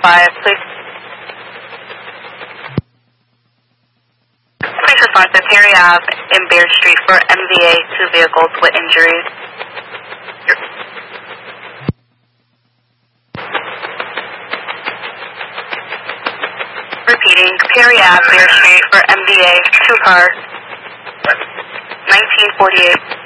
5, please. Please respond to Perry Ave in Baird Street for MVA, 2 vehicles with injuries. Repeating, Perry Ave, Baird Street for MVA, 2 cars. 1948.